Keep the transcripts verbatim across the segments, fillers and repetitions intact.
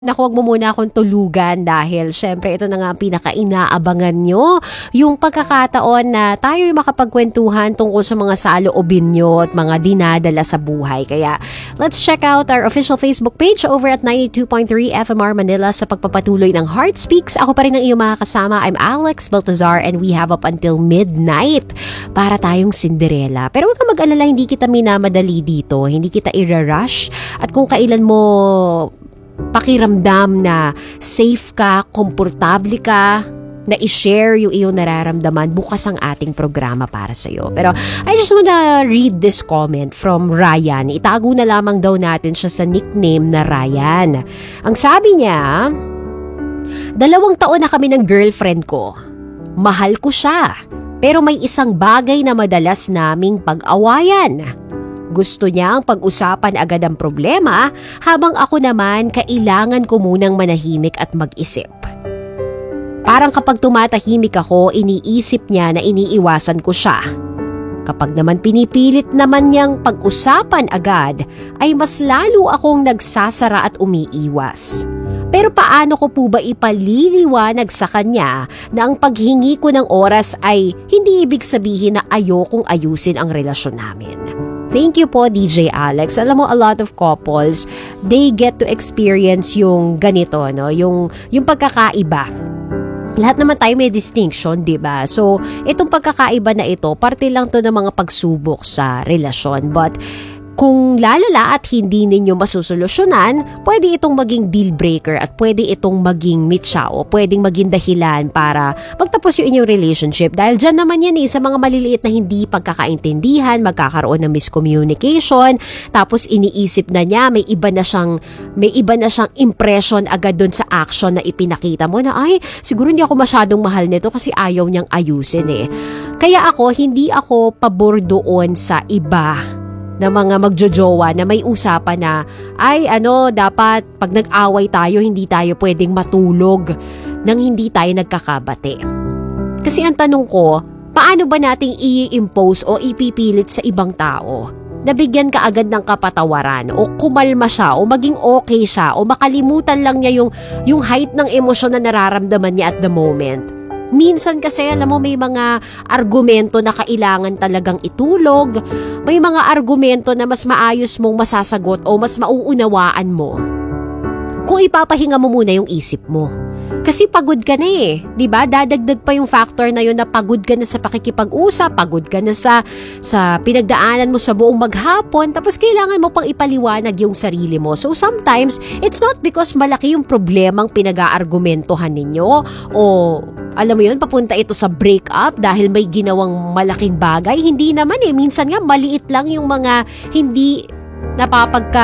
Naku, wag mo muna akong tulugan dahil syempre ito na nga ang pinaka-inaabangan nyo. Yung pagkakataon na tayo'y makapagkwentuhan tungkol sa mga saloobin nyo at mga dinadala sa buhay. Kaya let's check out our official Facebook page over at ninety-two point three F M R Manila sa pagpapatuloy ng Heart Speaks. Ako pa rin ang iyong mga kasama. I'm Alex Baltazar and we have up until midnight para tayong Cinderella. Pero huwag kang mag-alala, hindi kita minamadali dito. Hindi kita ira-rush. At kung kailan mo pakiramdam na safe ka, komportable ka, na i-share yung iyong nararamdaman, bukas ang ating programa para sa'yo. Pero I just wanna read this comment from Ryan. Itago na lamang daw natin siya sa nickname na Ryan. Ang sabi niya, dalawang taon na kami ng girlfriend ko. Mahal ko siya, pero may isang bagay na madalas naming pag-awayan. Gusto niyang pag-usapan agad ang problema habang ako naman kailangan ko munang manahimik at mag-isip. Parang kapag tumatahimik ako, iniisip niya na iniiwasan ko siya. Kapag naman pinipilit naman niyang pag-usapan agad, ay mas lalo akong nagsasara at umiiwas. Pero paano ko po ba ipaliliwanag sa kanya na ang paghingi ko ng oras ay hindi ibig sabihin na ayokong ayusin ang relasyon namin? Thank you po, D J Alex. Alam mo, a lot of couples, they get to experience yung ganito, no? Yung, yung pagkakaiba. Lahat naman tayo may distinction, di ba? So, itong pagkakaiba na ito, parte lang to ng mga pagsubok sa relasyon. But, kung lalala at hindi ninyo masusolusyonan, pwede itong maging deal breaker at pwede itong maging mitsaw, pwedeng maging dahilan para magtapos yung inyong relationship. Dahil dyan naman yan eh, sa mga maliliit na hindi pagkakaintindihan, magkakaroon ng miscommunication, tapos iniisip na niya, may iba na siyang, may iba na siyang impression agad dun sa action na ipinakita mo na, ay, siguro hindi ako masyadong mahal nito kasi ayaw niyang ayusin eh. Kaya ako, hindi ako pabor doon sa iba na mga magjojowa na may usapan na ay ano dapat pag nag-away tayo hindi tayo pwedeng matulog nang hindi tayo nagkakabati. Kasi ang tanong ko, paano ba nating i-impose o ipipilit sa ibang tao? Nabigyan ka agad ng kapatawaran o kumalma siya o maging okay siya o makalimutan lang niya yung, yung height ng emosyon na nararamdaman niya at the moment. Minsan kasi alam mo may mga argumento na kailangan talagang itulog, may mga argumento na mas maayos mong masasagot o mas mauunawaan mo kung ipapahinga mo muna yung isip mo. Kasi pagod ka na eh, di ba? Dadagdag pa yung factor na yun na pagod ka na sa pakikipag-usap, pagod ka na sa, sa pinagdaanan mo sa buong maghapon, tapos kailangan mo pang ipaliwanag yung sarili mo. So sometimes, it's not because malaki yung problemang pinag-aargumentohan ninyo o alam mo yun, papunta ito sa breakup dahil may ginawang malaking bagay. Hindi naman eh, minsan nga maliit lang yung mga hindi napapagka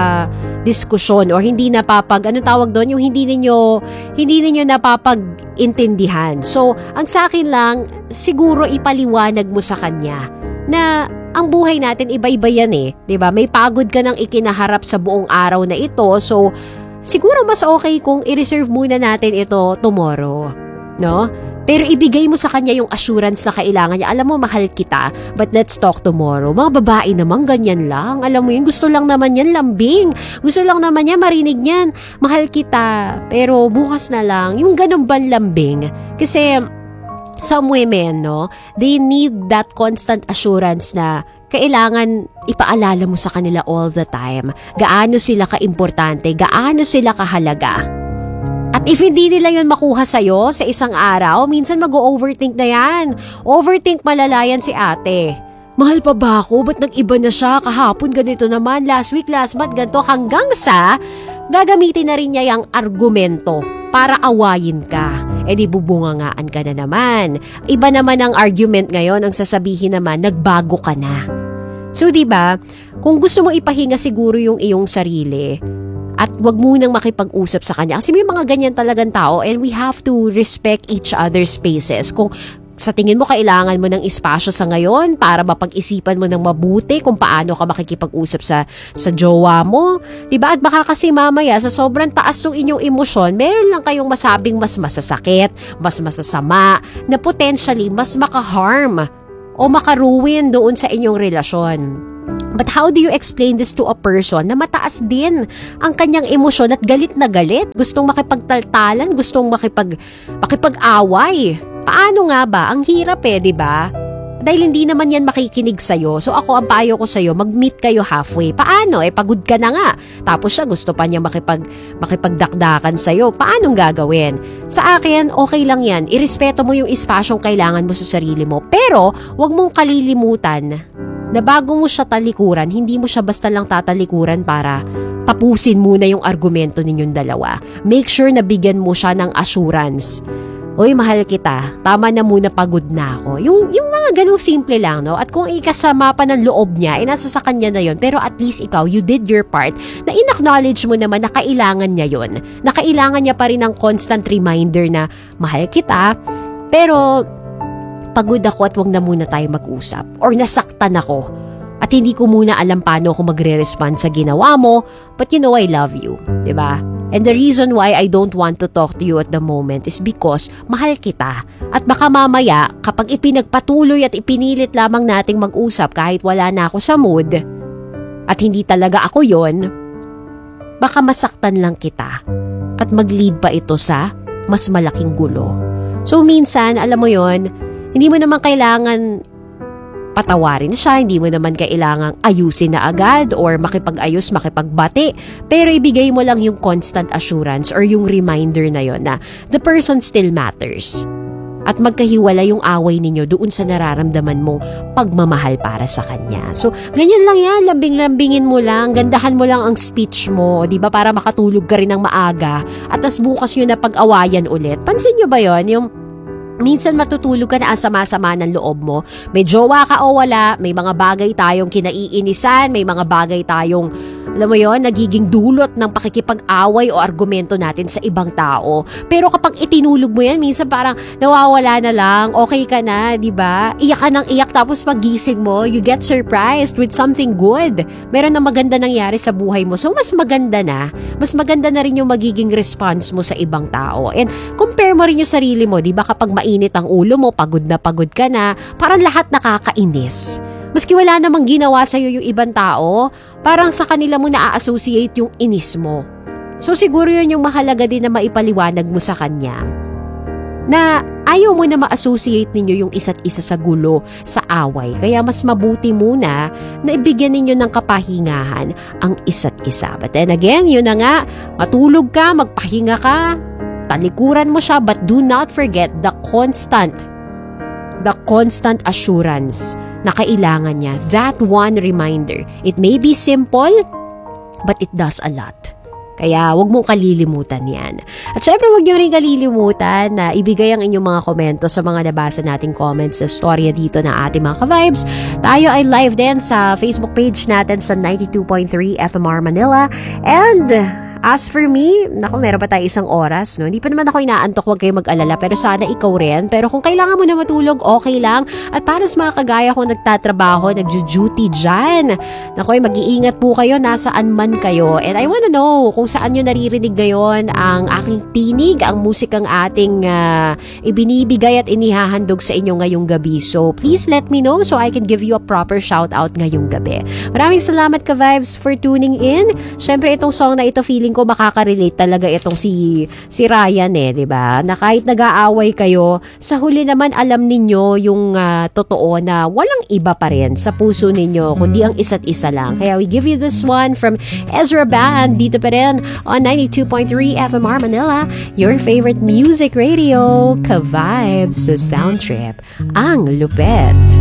diskusyon or hindi napapag ano tawag doon yung hindi ninyo hindi ninyo napapag-intindihan. So, ang sa akin lang siguro ipaliwanag mo sa kanya na ang buhay natin iba-iba yan eh, 'di ba? May pagod ka nang ikinaharap sa buong araw na ito. So, siguro mas okay kung i-reserve muna natin ito tomorrow, no? Pero ibigay mo sa kanya yung assurance na kailangan niya. Alam mo, mahal kita, but let's talk tomorrow. Mga babae naman, ganyan lang. Alam mo yun, gusto lang naman yan lambing. Gusto lang naman niya marinig niyan. Mahal kita, pero bukas na lang. Yung ganun ba lambing? Kasi some women, no, they need that constant assurance na kailangan ipaalala mo sa kanila all the time. Gaano sila ka-importante, gaano sila kahalaga. At if hindi nila yun makuha sa'yo sa isang araw, minsan mag-overthink na yan. Overthink malalayan si ate. Mahal pa ba ako? Ba't nag-iba na siya? Kahapon ganito naman, last week, last month, ganito. Hanggang sa gagamitin na rin niya yung argumento para awayin ka. E di bubungangaan ka na naman. Iba naman ang argument ngayon, ang sasabihin naman, nagbago ka na. So diba, kung gusto mo ipahinga siguro yung iyong sarili, at wag munang makipag-usap sa kanya. Kasi may mga ganyan talagang tao and we have to respect each other's spaces. Kung sa tingin mo kailangan mo ng espasyo sa ngayon para mapag-isipan mo ng mabuti kung paano ka makikipag-usap sa, sa jowa mo. Diba? At baka kasi mamaya sa sobrang taas ng inyong emosyon, meron lang kayong masabing mas masasakit, mas masasama, na potentially mas maka-harm o maka-ruin doon sa inyong relasyon. But how do you explain this to a person na mataas din ang kanyang emosyon at galit na galit? Gustong makipagtaltalan, gustong makipag, makipag-away. Paano nga ba? Ang hirap eh, di ba? Dahil hindi naman yan makikinig sa'yo. So ako, ang payo ko sa'yo, mag-meet kayo halfway. Paano? Eh, pagod ka na nga. Tapos siya, gusto pa niya makipag, makipagdakdakan sa'yo. Paanong gagawin? Sa akin, okay lang yan. Irespeto mo yung espasyong kailangan mo sa sarili mo. Pero, wag mong kalilimutan na bago mo siya talikuran, hindi mo siya basta lang tatalikuran para tapusin muna yung argumento ninyong dalawa. Make sure na bigyan mo siya ng assurance. Uy, mahal kita. Tama na muna, pagod na ako. Yung, yung mga ganung simple lang, no? At kung ikasama pa ng loob niya, eh, nasa sa kanya na yon. Pero at least ikaw, you did your part na in-acknowledge mo naman na kailangan niya yon. Na kailangan niya pa rin ng constant reminder na mahal kita, pero pagod ako at wag na muna tayo mag-usap. Or nasaktan ako at hindi ko muna alam paano ako magre-respond sa ginawa mo, but you know I love you, diba? And the reason why I don't want to talk to you at the moment is because mahal kita. At baka mamaya, kapag ipinagpatuloy at ipinilit lamang nating mag-usap kahit wala na ako sa mood, at hindi talaga ako yon, baka masaktan lang kita at mag-lead pa ito sa mas malaking gulo. So minsan, alam mo yon, hindi mo naman kailangan patawarin siya, hindi mo naman kailangang ayusin na agad or makipag-ayos, makipagbati. Pero ibigay mo lang yung constant assurance or yung reminder na yon na the person still matters. At magkahiwala yung away ninyo doon sa nararamdaman mong pagmamahal para sa kanya. So, ganyan lang yan. Lambing-lambingin mo lang. Gandahan mo lang ang speech mo. Di ba? Para makatulog ka rin ng maaga. At tas bukas yun na pag-awayan ulit. Pansin nyo ba yon? Yung minsan matutulog ka na asama-sama ng loob mo. May jowa ka o wala, may mga bagay tayong kinaiinisan, may mga bagay tayong, alam mo yon, nagiging dulot ng pakikipag-away o argumento natin sa ibang tao. Pero kapag itinulog mo yan, minsan parang nawawala na lang, okay ka na, di ba? Iyak ka ng iyak, tapos pagising mo, you get surprised with something good. Meron na maganda nangyari sa buhay mo. So mas maganda na, mas maganda na rin yung magiging response mo sa ibang tao. And compare mo rin yung sarili mo, di ba? Kapag mainit ang ulo mo, pagod na pagod ka na, parang lahat nakakainis. Maski wala namang ginawa sa'yo yung ibang tao, parang sa kanila mo na-associate yung inis mo. So siguro yun yung mahalaga din na maipaliwanag mo sa kanya. Na ayaw mo na ma-associate ninyo yung isa't isa sa gulo, sa away. Kaya mas mabuti muna na ibigyan ninyo ng kapahingahan ang isa't isa. But then again, yun na nga, matulog ka, magpahinga ka, talikuran mo siya, but do not forget the constant, the constant assurance na kailangan niya. That one reminder. It may be simple, but it does a lot. Kaya wag mong kalilimutan yan. At syempre wag niyo rin kalilimutan na ibigay ang inyong mga komento sa mga nabasa nating comments sa storya dito na ating mga ka-vibes. Tayo ay live din sa Facebook page natin sa ninety-two point three F M R Manila. And as for me, naku, meron pa tayo isang oras, no? Hindi pa naman ako inaantok, huwag kayo mag-alala, pero sana ikaw rin. Pero kung kailangan mo na matulog, okay lang. At para sa mga kagaya ko nagtatrabaho, nagjo-duty dyan, naku, mag-iingat po kayo, nasaan man kayo. And I wanna know kung saan nyo naririnig ngayon ang aking tinig, ang musikang ating uh, ibinibigay at inihahandog sa inyo ngayong gabi. So please let me know so I can give you a proper shout out ngayong gabi. Maraming salamat ka-vibes for tuning in. Syempre itong song na ito, feeling ko makaka-relate talaga itong si si Ryan eh, 'di ba? Na kahit nag-aaway kayo, sa huli naman alam ninyo yung uh, totoo na walang iba pa rin sa puso ninyo kundi ang isa't isa lang. Kaya we give you this one from Ezra Band dito pa rin on ninety-two point three F M R Manila, your favorite music radio, ka-vibes sa Sound Trip, ang lupet.